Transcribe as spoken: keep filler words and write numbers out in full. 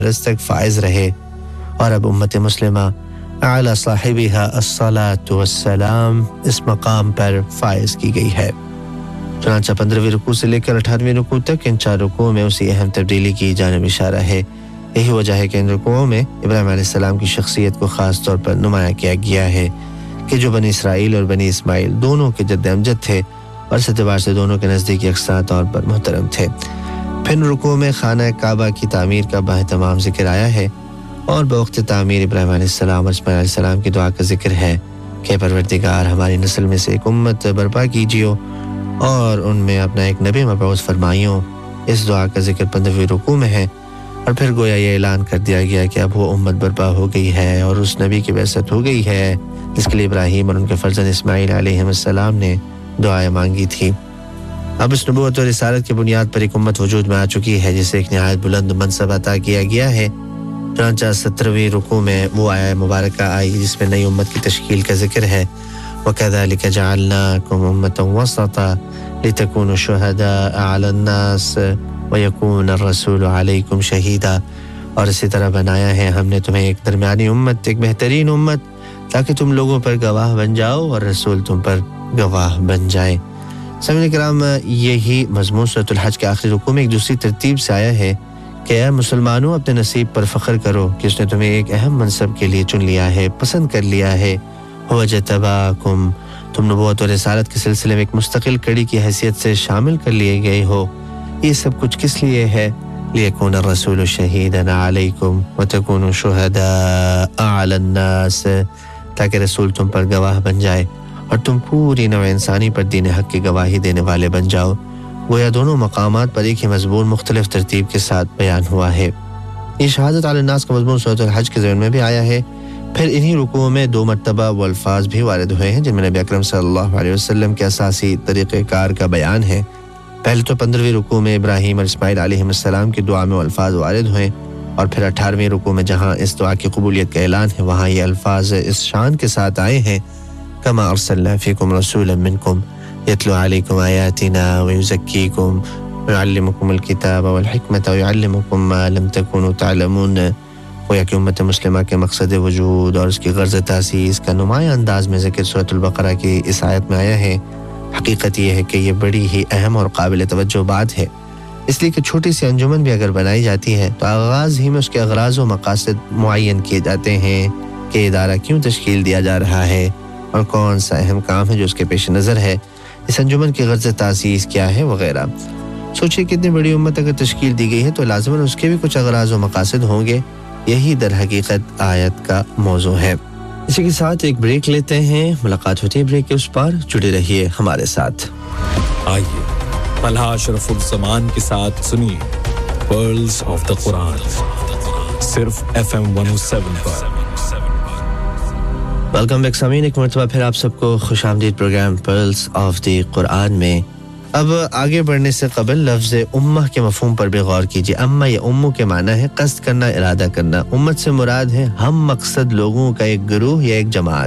तक फाइज रहे और अब उम्मत मुस्लिमा अला साहिबिहा अस्सलातु वस्सलाम इस मकाम पर फाइज की गई है। चुनांचे पंद्रहवीं रुकू से लेकर अठारहवीं रुकू तक इन चार रुकू में उसी अहम तब्दीली की जानिब इशारा है। यही वजह है कि इन रुकुओं में इब्राहीम अलैहिस्सलाम की शख्सियत को ख़ास तौर पर नुमाया किया गया है कि जो बनी इसराइल और बनी इस्माइल दोनों के जद्द अमजद थे और इस एतबार से दोनों के नज़दीक यकसा तौर पर मुहतरम थे। फिर रुकुओं में खाना काबा की तामीर का बाहतमाम जिक्र आया है और बवक्त तामीर इब्राहीम अलैहिस्सलाम और इस्माइल अलैहिस्सलाम की दुआ का जिक्र है कि परवरदिगार हमारी नस्ल में से एक उम्मत बर्पा कीजियो और उनमें अपना एक नबी मबऊस फरमाइयो। इस दुआ का जिक्र पंद्रहवीं रुकू में है और फिर गोया ये ऐलान कर दिया गया कि अब वो उम्मत बर्पा हो गई है और उस नबी की बैसत हो गई है जिसके लिए इब्राहीम और उनके फर्जंद इस्माइल अलैहिस्सलाम ने दुआएं मांगी थी। अब इस नबूवत और रिसालत की बुनियाद पर एक उम्मत वजूद में आ चुकी है जिसे एक निहायत बुलंद मनसब अता किया गया है। चुनांचे सत्रहवीं रुकू में वो आया मुबारक आई जिसमें नई उम्मत की तश्कील का जिक्र है। वकज़ालिक जअलनाकुम उम्मतन वसता लितकूनु शुहदाअ अलन्नास वयकून अर्रसूलु अलैकुम शहीदा, और इसी तरह बनाया है हमने तुम्हें एक दरमियानी उम्मत, एक बेहतरीन उम्मत, ताकि तुम लोगों पर गवाह बन जाओ और रसूल तुम पर गवाह बन जाए। सामने किराम, यही मज़मून सूरह हज के आखिरी रुकू में एक दूसरी तरतीब से आया है कि ऐ मुसलमानों अपने नसीब पर फ़ख्र करो कि उसने तुम्हें एक अहम मनसब के लिए चुन लिया है, पसंद कर लिया है। वजतबाकुम, तुम नबूवत और रिसालत के सिलसिले में एक मुस्तकिल कड़ी की हैसियत से शामिल कर लिए गए हो। ये सब कुछ किस लिए है? लियकून अर्रसूलु शहीदन अलैकुम व तकूनु शुहदाअ अलन्नास, ताकि रसूल तुम पर गवाह बन जाए और तुम पूरी नौ इंसानी पर दीन हक की गवाही देने वाले बन जाओ। गोया दोनों मकामात पर एक ही मज़मून मुख्तलिफ तरतीब के साथ बयान हुआ है। ये शहादत अलन्नास का मज़मून सूरह हज के ज़मन में भी आया है। फिर इन्हीं रुकूओं में दो मरतबा वो अल्फाज भी वारिद हुए हैं जिनमें नबी अकरम सल्लल्लाहु अलैहि वसल्लम के असासी तरीक़ेकार का बयान है। पहले तो पंद्रहवीं रुकू में इब्राहीम और इस्माइल अलैहिस्सलाम की दुआ में अल्फाज वारिद हुए और फिर अठारहवीं रुकू में जहाँ इस दुआ की कबूलियत का ऐलान है वहाँ ये अल्फाज इस शान के साथ आए हैं, कमा अरसलना फीकुम रसूलन मिनकुम यतलू अलैकुम आयातिना व युज़क्कीकुम व युअल्लिमुकुमुल किताब वल हिकमत व युअल्लिमुकुम मा लम तकूनु तअलमून। गोया कि उम्मत मुस्लिमा के मकसद वजूद और उसकी गर्ज़ तासीस का नुमायाँ अंदाज में ज़िक्र सूरह बकरा की इस आयत में आया है। हकीकत यह है कि ये बड़ी ही अहम और काबिल तवज्जो बात है, इसलिए कि छोटी सी अंजुमन भी अगर बनाई जाती है तो आगाज़ ही में उसके अगराज़ व मकासद मुअय्यन किए जाते हैं कि इदारा क्यों तश्कील दिया जा रहा है और कौन सा अहम काम है जो उसके पेश नज़र है, इस अंजुमन की गर्ज़ तासीस क्या है वगैरह। सोचिए कितनी बड़ी उम्मत अगर तश्कील दी गई है तो लाज़िमन उसके भी कुछ अगराज़ व मकासद होंगे। यही दर हकीकत आयत का मौजू है। इसी के साथ एक ब्रेक लेते हैं, मुलाकात होती है ब्रेक के उस पार। जुड़े रहिए हमारे साथ। आइए तलहा अशरफुल ज़मान के साथ सुनिए पर्ल्स ऑफ द कुरान सिर्फ एफएम एक सौ सात पर। वेलकम बैक सामीन, एक मरतबा फिर आप सबको खुशामदीद programme pearls of the Quran में। अब आगे बढ़ने से कबल लफ्ज़ उम्मा के मफ़हूम पर भी गौर कीजिए। अम्मा या उम्मू के माना है कस्द करना, इरादा करना। उम्मत से मुराद है हम मकसद लोगों का एक गिरोह या एक जमात।